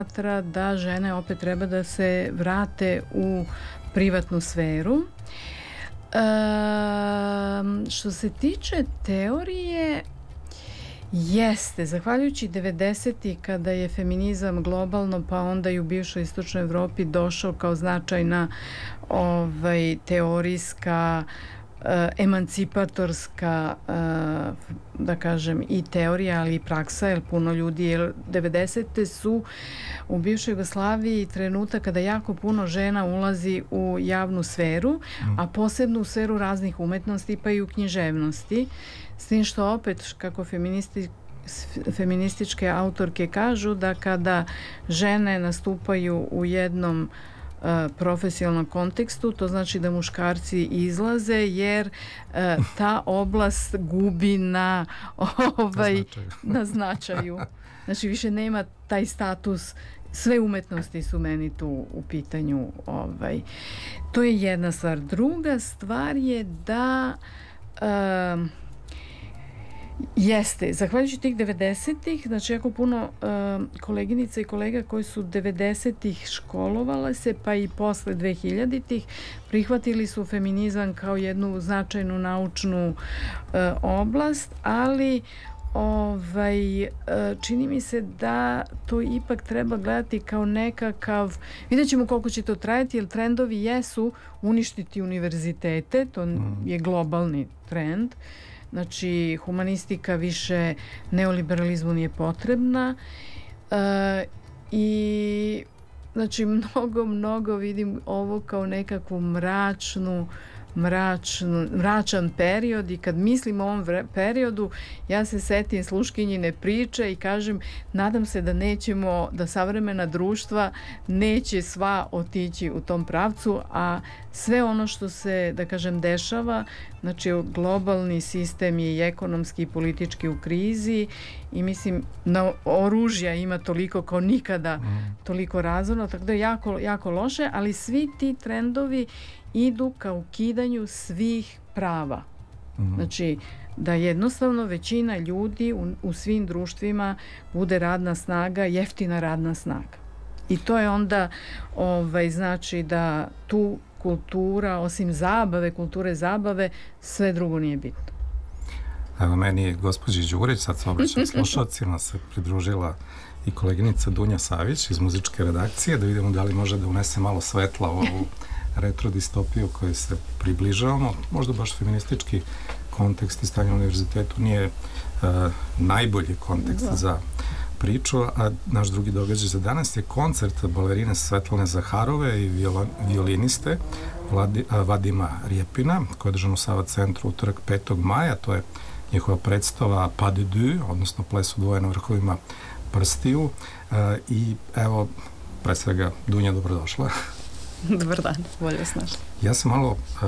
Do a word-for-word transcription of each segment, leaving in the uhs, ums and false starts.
smatra da žene opet treba da se vrate u privatnu sferu. E, što se tiče teorije, jeste, zahvaljujući devedesetih kada je feminizam globalno pa onda i u bivšoj istočnoj Evropi došao kao značajna ovaj, teorijska emancipatorska da kažem i teorija ali i praksa, jer puno ljudi, jer devedesete su u bivšoj Jugoslaviji trenutak kada jako puno žena ulazi u javnu sferu, mm. a posebno u sferu raznih umetnosti pa i u književnosti, s tim što opet kako feministi feminističke autorke kažu da kada žene nastupaju u jednom profesionalnom kontekstu, to znači da muškarci izlaze jer uh, ta oblast gubi na ovaj na značaju. na značaju. Znači više nema taj status, sve umetnosti su meni tu u pitanju. Ovaj. To je jedna stvar. Druga stvar je da uh, jeste, zahvaljujući tih devedesetih, znači jako puno uh, koleginica i kolega koji su devedesetih školovale se, pa i posle dvehiljaditih prihvatili su feminizam kao jednu značajnu naučnu uh, oblast, ali ovaj, uh, čini mi se da to ipak treba gledati kao nekakav, vidjet ćemo koliko će to trajati, jer trendovi jesu uništiti univerzitete, to je globalni trend. Znači, humanistika više neoliberalizmu nije potrebna e, i znači mnogo, mnogo vidim ovo kao nekakvu mračnu mračnu, mračan period i kad mislim o ovom vre, periodu ja se setim Sluškinjine priče i kažem nadam se da nećemo, da savremena društva neće sva otići u tom pravcu, a sve ono što se, da kažem, dešava, znači globalni sistem je i ekonomski i politički u krizi i mislim na oružja ima toliko kao nikada mm. toliko razorno, tako da je jako, jako loše, ali svi ti trendovi idu ka ukidanju svih prava. Mm. Znači, da jednostavno većina ljudi u, u svim društvima bude radna snaga, jeftina radna snaga. I to je onda, ovaj, znači da tu kultura, osim zabave, kulture zabave, sve drugo nije bitno. Evo, meni je gospođi Đurić, sad se obraćam slušalcima, se pridružila i koleginica Dunja Savić iz muzičke redakcije, da vidimo da li može da unese malo svetla u ovu retrodistopiju kojoj se približavamo. Možda baš feministički kontekst i stanje na univerzitetu nije uh, najbolji kontekst da. za priču, a naš drugi događaj za danas je koncert balerine Svetlane Zaharove i violo, violiniste Vladi, a, Vadima Rjepina, koji je održan u Sava centru utorak petog maja. To je njihova predstava Pas de deux, odnosno ples u dvoje na vrhovima prstiju. Uh, I evo, pre svega, Dunja, dobrodošla. Dobar dan, bolje vas našli. Ja sam malo uh,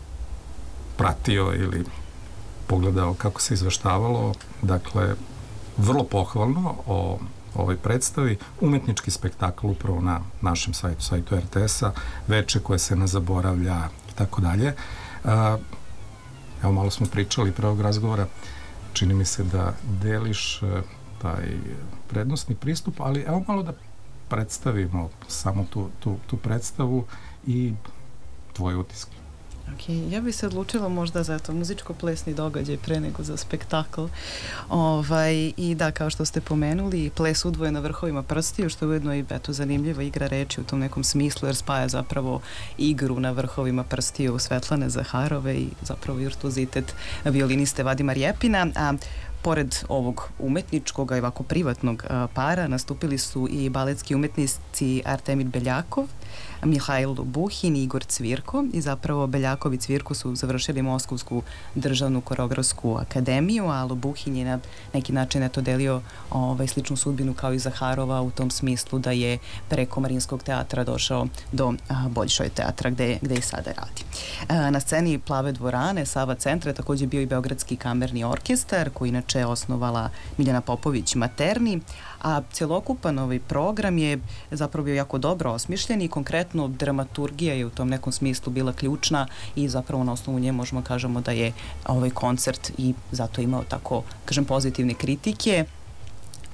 pratio ili pogledao kako se izveštavalo, dakle, vrlo pohvalno o ovoj predstavi, umetnički spektakl upravo na našem sajtu, sajtu er te es-a, veče koje se ne zaboravlja i tako dalje. Evo, malo smo pričali pre ovog razgovora, čini mi se da deliš uh, taj prednostni pristup, ali evo malo da predstavimo samo tu, tu, tu predstavu i tvoje utiske. Ok, ja bih se odlučila možda za to muzičko-plesni događaj pre nego za spektakl. Ovaj, I da, kao što ste pomenuli, ples udvoje na vrhovima prstiju, što je ujedno i eto, zanimljiva igra reči u tom nekom smislu, jer spaja zapravo igru na vrhovima prstiju Svetlane Zaharove i zapravo virtuozitet violiniste Vadima Rjepina. A pored ovog umetničkog i ovako privatnog a, para nastupili su i baletski umetnici Artemir Beljakov, Mihajl Buhin i Igor Cvirko i zapravo Beljakov i Cvirko su završili Moskovsku državnu koreografsku akademiju, a Lobuhin je na neki način eto delio ovaj, sličnu sudbinu kao i Zaharova u tom smislu da je preko Marinskog teatra došao do a, Boljšoj teatra gde, gde i sada radi. A, na sceni Plave dvorane Sava centra je također bio i Beogradski kamerni orkestar koji inače je osnovala Miljana Popović Materni, a celokupan ovaj program je zapravo bio jako dobro osmišljen i konkretno dramaturgija je u tom nekom smislu bila ključna i zapravo na osnovu nje možemo kažemo da je ovaj koncert i zato imao tako, kažem, pozitivne kritike.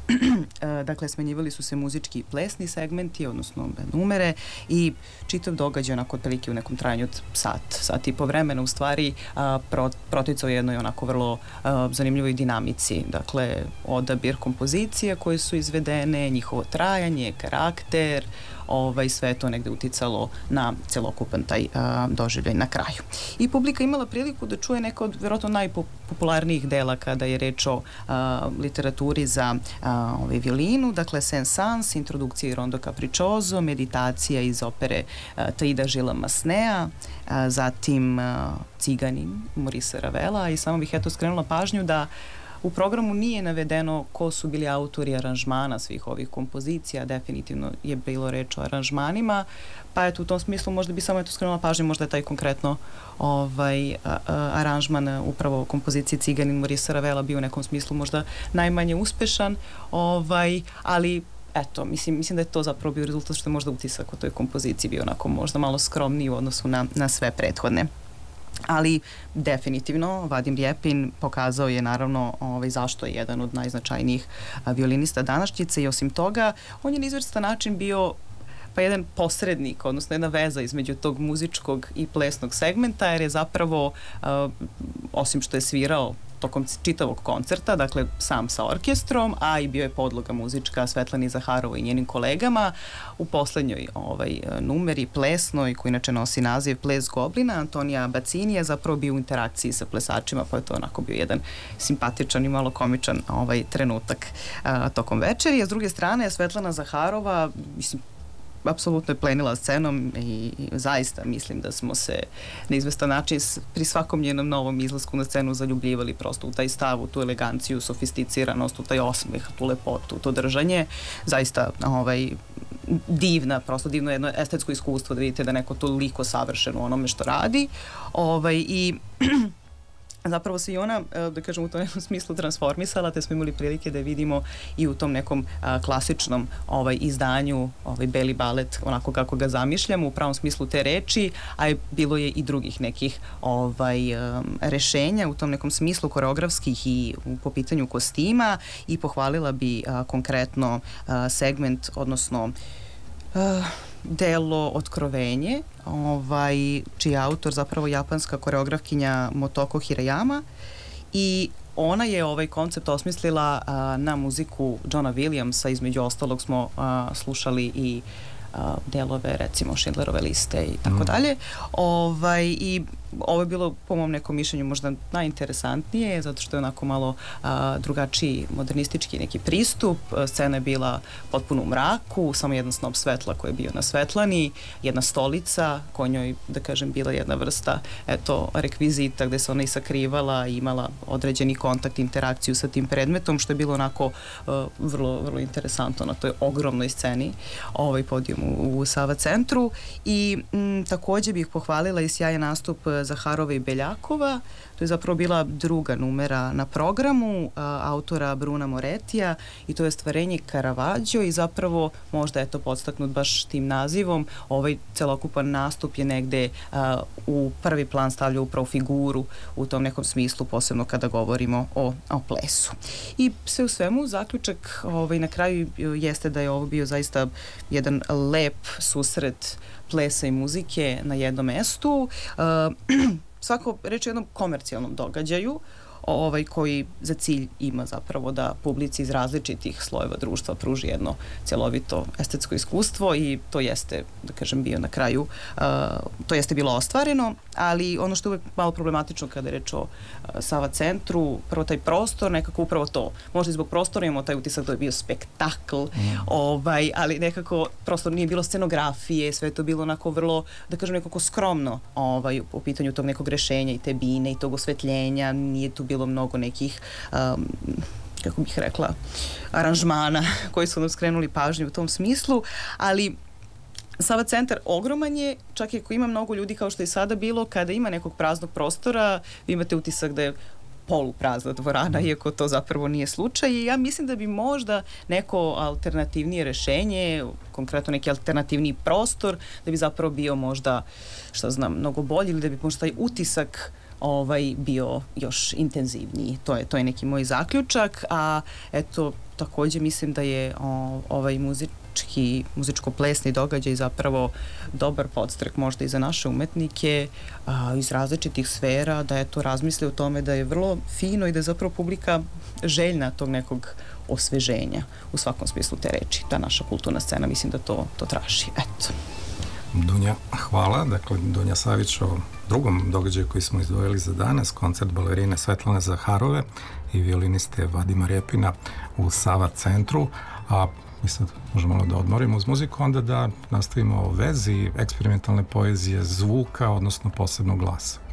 dakle, smenjivali su se muzički i plesni segmenti, odnosno numere, i čitav događaj onako otprilike u nekom trajanju od sat, sat i po vremena u stvari pro, proticao jednoj onako vrlo a, zanimljivoj dinamici. Dakle, odabir kompozicija koje su izvedene, njihovo trajanje, karakter, ovaj, sve je to negde uticalo na celokupan taj a, doživljaj na kraju. I publika imala priliku da čuje neka od vjerojatno najpopularnijih dela kada je reč o a, literaturi za a, ovaj, violinu, dakle Saint-Saëns, introdukcija i Rondo Capriccioso, meditacija iz opere a, Taida Gilles Masséna, a, zatim a, Ciganin Maurice Ravela, i samo bih eto skrenula pažnju da u programu nije navedeno ko su bili autori aranžmana svih ovih kompozicija, definitivno je bilo reč o aranžmanima, pa eto u tom smislu možda bi samo eto skrenula pažnju, možda je taj konkretno ovaj, a, a, aranžman upravo kompozicije Ciganin Maurice Ravela bio u nekom smislu možda najmanje uspešan, ovaj, ali eto, mislim, mislim da je to zapravo bio rezultat što je možda utisak o toj kompoziciji bio onako možda malo skromniji u odnosu na, na sve prethodne. Ali definitivno Vadim Rjepin pokazao je naravno ovaj, zašto je jedan od najznačajnijih a, violinista današnjice, i osim toga on je na izvrstan način bio pa jedan posrednik, odnosno jedna veza između tog muzičkog i plesnog segmenta, jer je zapravo a, osim što je svirao tokom čitavog koncerta, dakle sam sa orkestrom, a i bio je podloga muzička Svetlani Zaharovoj i njenim kolegama. U poslednjoj ovaj, numeri plesnoj, koji inače nosi naziv Ples Goblina, Antonija Bacini je zapravo bio u interakciji sa plesačima, pa je to onako bio jedan simpatičan i malo komičan ovaj, trenutak a, tokom večeri. A s druge strane, Svetlana Zaharova, mislim, apsolutno je plenila scenom i, i zaista mislim da smo se na izvestan način pri svakom njenom novom izlasku na scenu zaljubljivali prosto u taj stav, u tu eleganciju, sofisticiranost, u taj osmeh, tu lepotu, to držanje. Zaista ovaj, divna, prosto divno jedno estetsko iskustvo da vidite da neko toliko savršeno u onome što radi. Ovaj, i zapravo se i ona, da kažem, u tom nekom smislu transformisala, te smo imali prilike da je vidimo i u tom nekom a, klasičnom ovaj, izdanju, ovaj beli balet, onako kako ga zamišljamo, u pravom smislu te reči, a je, bilo je i drugih nekih ovaj, um, rešenja u tom nekom smislu koreografskih i po pitanju kostima, i pohvalila bi a, konkretno a, segment, odnosno a, delo Otkrovenje, ovaj, čiji je autor zapravo japanska koreografkinja Motoko Hirayama, i ona je ovaj koncept osmislila a, na muziku Johna Williamsa. Između ostalog smo a, slušali i a, delove recimo Schindlerove liste i tako dalje. Ovaj, i ovo je bilo po mom nekom mišljenju možda najinteresantnije, zato što je onako malo a, drugačiji modernistički neki pristup. Scena je bila potpuno u mraku, samo jedan snop svetla koji je bio na svetlani, jedna stolica, ko njoj, da kažem, bila jedna vrsta eto, rekvizita gde se ona i sakrivala i imala određeni kontakt, interakciju sa tim predmetom, što je bilo onako uh, vrlo, vrlo interesantno na toj ogromnoj sceni, ovaj podijum u, u Sava centru. I m, takođe bih pohvalila i sjajan nastup Zaharova i Beljakova. To je zapravo bila druga numera na programu a, autora Bruna Moretija, i to je stvarenje Caravaggio, i zapravo možda je to podstaknut baš tim nazivom. Ovaj celokupan nastup je negde a, u prvi plan stavlja upravo figuru u tom nekom smislu, posebno kada govorimo o, o plesu. I sve u svemu, zaključak ovaj, na kraju jeste da je ovo bio zaista jedan lep susret plesa i muzike na jednom mestu. Uh, svako reč o jednom komercijalnom događaju, ovaj, koji za cilj ima zapravo da publici iz različitih slojeva društva pruži jedno cjelovito estetsko iskustvo, i to jeste, da kažem, bio na kraju, uh, to jeste bilo ostvareno, ali ono što je uvek malo problematično kada je reč o uh, Sava centru, prvo taj prostor, nekako upravo to, možda i zbog prostora imamo taj utisak da je bio spektakl, mm. ovaj, ali nekako prosto nije bilo scenografije, sve je to bilo onako vrlo, da kažem, nekako skromno ovaj, u pitanju tog nekog rešenja i te bine i tog osvetljenja, nije tu bilo mnogo nekih um, kako bih rekla, aranžmana koji su nam skrenuli pažnju u tom smislu, ali Sava centar ogroman je, čak i ako ima mnogo ljudi kao što je sada bilo, kada ima nekog praznog prostora, vi imate utisak da je poluprazna dvorana, iako to zapravo nije slučaj, i ja mislim da bi možda neko alternativnije rešenje, konkretno neki alternativni prostor, da bi zapravo bio možda, šta znam, mnogo bolji, ili da bi možda taj utisak ovaj, bio još intenzivniji. To je, to je neki moj zaključak, a eto, također mislim da je o, ovaj muzički, muzičko-plesni događaj zapravo dobar podstrek možda i za naše umetnike a, iz različitih sfera, da eto razmisle o tome da je vrlo fino i da je zapravo publika željna tog nekog osveženja u svakom smislu te reči. Ta naša kulturna scena mislim da to, to traži. Eto. Dunja, hvala. Dakle, Dunja Savić o drugom događaju koji smo izdvojili za danas, koncert balerine Svetlane Zaharove i violiniste Vadima Rjepina u Sava centru, a mi sad možemo malo da odmorimo uz muziku, onda da nastavimo o vezi eksperimentalne poezije, zvuka, odnosno posebnog glasa.